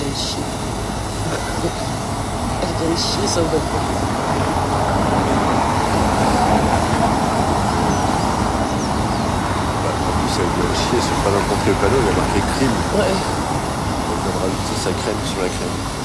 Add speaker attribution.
Speaker 1: vient de chier. Elle vient de chier sur le balcon.
Speaker 2: En plus, elle vient de chier sur pas n'importe quel panneau, il y a marqué crime.
Speaker 1: Ouais.
Speaker 2: Donc elle rajouter sa crème sur la crème.